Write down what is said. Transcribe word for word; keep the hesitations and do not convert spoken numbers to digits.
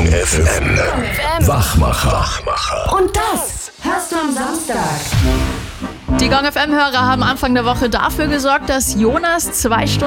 Gong F M. Wachmacher. Wachmacher. Und das hörst du am Samstag. Die Gong F M-Hörer haben Anfang der Woche dafür gesorgt, dass Jonas zwei Stunden